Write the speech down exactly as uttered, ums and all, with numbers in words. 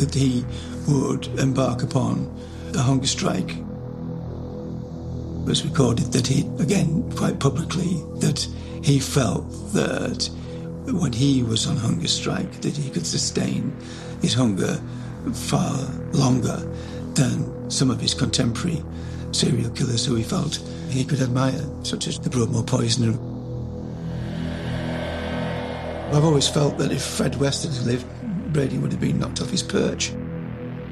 that he would embark upon a hunger strike. It was recorded that he, again, quite publicly, that he felt that when he was on hunger strike, that he could sustain his hunger far longer than some of his contemporary serial killers who he felt he could admire, such as the Broadmoor Poisoner. I've always felt that if Fred West had lived, Brady would have been knocked off his perch.